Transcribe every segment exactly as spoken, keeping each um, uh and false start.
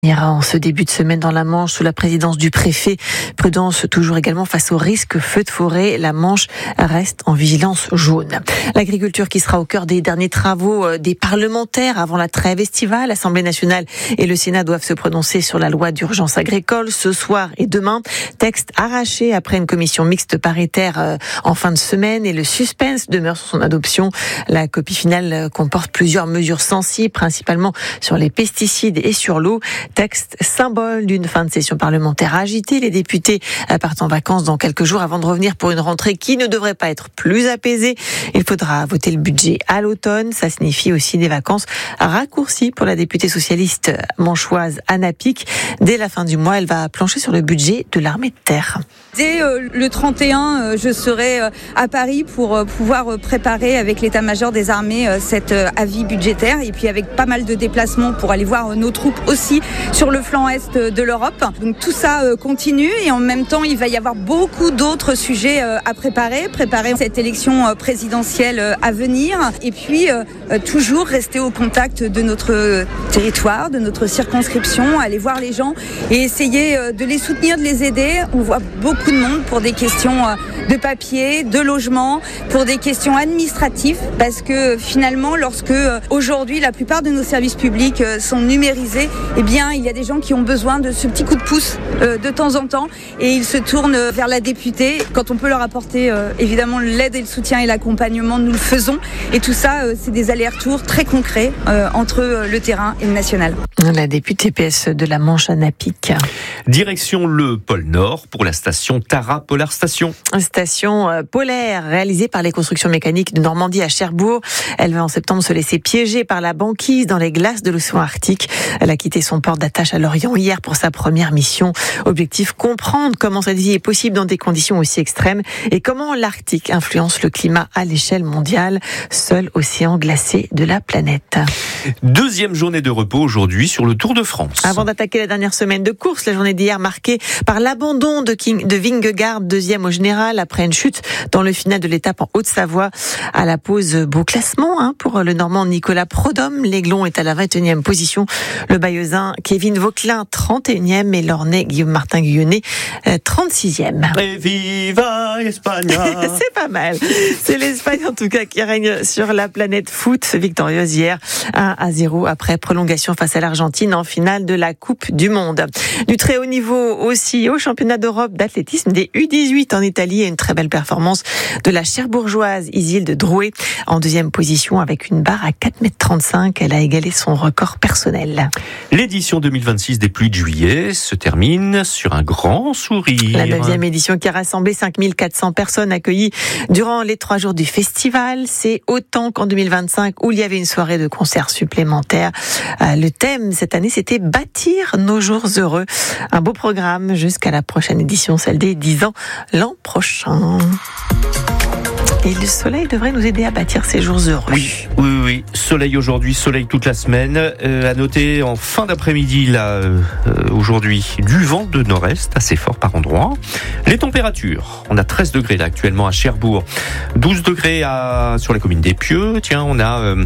ira en ce début de semaine dans la Manche sous la présidence du préfet. Prudence toujours également face au risque feu de forêt. La Manche reste en vigilance jaune. L'agriculture qui sera au cœur des derniers travaux des parlementaires avant la trêve estivale. L'Assemblée nationale et le Sénat doivent se prononcer sur la loi d'urgence agricole ce soir et demain. Texte arraché après une commission mixte paritaire en fin de semaine et le suspense demeure sur son adoption. La copie finale comporte plusieurs mesures sensibles, principalement sur les pesticides et sur l'eau. Texte symbole d'une fin de session parlementaire agitée. Les députés partent en vacances dans quelques jours avant de revenir pour une rentrée qui ne devrait pas être plus apaisée. Il faudra voter le budget à l'automne. Ça signifie aussi des vacances raccourcies pour la députée socialiste manchoise Anna Pic. Dès la fin du mois, elle va plancher sur le budget de l'armée de terre. Dès euh, le trente et un, euh, je serai euh, à Paris pour euh, pouvoir euh, préparer avec l'état-major des armées euh, cet euh, avis budgétaire et puis avec pas mal de déplacements pour aller voir euh, nos troupes aussi sur le flanc est de l'Europe. Donc tout ça euh, continue et en même temps il va y avoir beaucoup d'autres sujets euh, à préparer, préparer cette élection euh, présidentielle euh, à venir et puis euh, euh, toujours rester au contact de notre territoire, de notre circonscription, aller voir les gens et essayer euh, de les soutenir, de les aider. On voit beaucoup de monde pour des questions euh, de papier, de logement, pour des questions administratives parce que finalement lorsque euh, aujourd'hui la plupart de nos services publics euh, sont numérisés, eh bien il y a des gens qui ont besoin de ce petit coup de pouce euh, de temps en temps et ils se tournent vers la députée. Quand on peut leur apporter euh, évidemment l'aide et le soutien et l'accompagnement, nous le faisons. Et tout ça, euh, c'est des allers-retours très concrets euh, entre euh, le terrain et le national. La députée P S de la Manche, Anna Pic. Direction le pôle Nord pour la station Tara Polar Station. Station euh, polaire réalisée par les constructions mécaniques de Normandie à Cherbourg. Elle va en septembre se laisser piéger par la banquise dans les glaces de l'océan Arctique. Elle a quitté son port d'attache à Lorient hier pour sa première mission. Objectif, comprendre comment cette vie est possible dans des conditions aussi extrêmes et comment l'Arctique influence le climat à l'échelle mondiale, seul océan glacé de la planète. Deuxième journée de repos aujourd'hui sur le Tour de France. Avant d'attaquer la dernière semaine de course, la journée d'hier marquée par l'abandon de, King, de Vingegaard, deuxième au général, après une chute dans le final de l'étape en Haute-Savoie. À la pause, beau classement hein, pour le Normand Nicolas Prodhomme. L'Aiglon est à la vingt et unième position. Le Bayeuzin Kevin Vauquelin, trente et unième. Et l'Ornais Guillaume Martin Guyonnet, trente-sixième. Et viva España. C'est pas mal. C'est l'Espagne en tout cas qui règne sur la planète foot. Victorieuse hier, un à zéro après prolongation face à l'Argentine en finale de la Coupe du Monde. Du très haut niveau aussi au championnat d'Europe d'athlétisme des U dix-huit en Italie et une très belle performance de la Cherbourgeoise Isilde Drouet en deuxième position avec une barre à quatre mètres trente-cinq. Elle a égalé son record personnel. L'édition deux mille vingt-six des Pluies de Juillet se termine sur un grand sourire. La neuvième édition qui a rassemblé cinq mille quatre cents personnes accueillies durant les trois jours du festival. C'est autant qu'en deux mille vingt-cinq où il y avait une soirée de concert supplémentaire. Le thème cette année, c'était bâtir nos jours heureux. Un beau programme jusqu'à la prochaine édition, celle des dix ans l'an prochain. Et le soleil devrait nous aider à bâtir ces jours heureux. Oui, oui, oui. Soleil aujourd'hui, soleil toute la semaine. Euh, à noter en fin d'après-midi, là, euh, aujourd'hui, du vent de nord-est, assez fort par endroits. Les températures, on a treize degrés là actuellement à Cherbourg, douze degrés à, sur la commune des Pieux. Tiens, on a euh,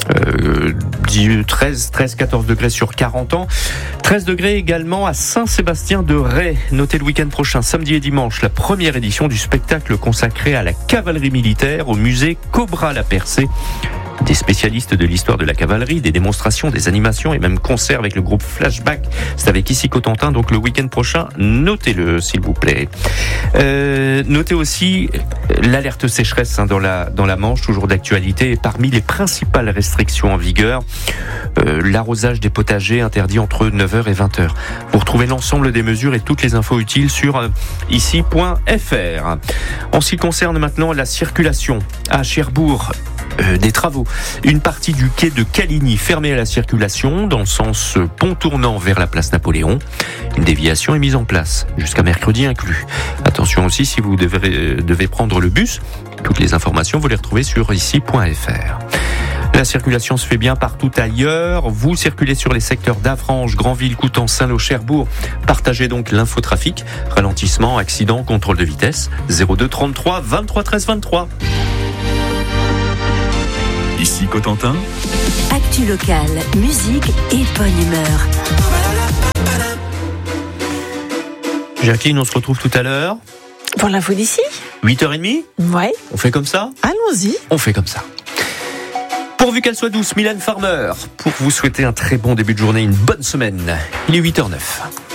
euh, treize, treize, quatorze degrés sur quarante ans. treize degrés également à Saint-Sébastien-de-Ré. Notez le week-end prochain, samedi et dimanche, la première édition du spectacle consacré à la cavalerie militaire au musée Cobra la Percée. Des spécialistes de l'histoire de la cavalerie, des démonstrations, des animations et même concerts avec le groupe Flashback. C'est avec ici Cotentin, donc le week-end prochain, notez-le s'il vous plaît. Euh, notez aussi l'alerte sécheresse hein, dans la dans la Manche, toujours d'actualité. Et parmi les principales restrictions en vigueur, euh, l'arrosage des potagers interdit entre neuf heures et vingt heures. Vous retrouvez l'ensemble des mesures et toutes les infos utiles sur euh, ici point f r. En ce qui concerne maintenant la circulation à Cherbourg, Euh, des travaux. Une partie du quai de Caligny fermée à la circulation dans le sens pont tournant vers la place Napoléon. Une déviation est mise en place, jusqu'à mercredi inclus. Attention aussi si vous devez, euh, devez prendre le bus. Toutes les informations, vous les retrouvez sur ici point f r. La circulation se fait bien partout ailleurs. Vous circulez sur les secteurs d'Avranches, Granville, Coutances, Saint-Lô, Cherbourg. Partagez donc l'infotrafic. Ralentissement, accident, contrôle de vitesse. zéro deux trente-trois vingt-trois treize vingt-trois. Ici Cotentin. Actu locale, musique et bonne humeur. Jacqueline, on se retrouve tout à l'heure. Pour l'info d'ici. huit heures trente. Ouais. On fait comme ça? Allons-y. On fait comme ça. Pourvu qu'elle soit douce, Mylène Farmer, pour vous souhaiter un très bon début de journée, une bonne semaine. Il est huit heures zéro neuf.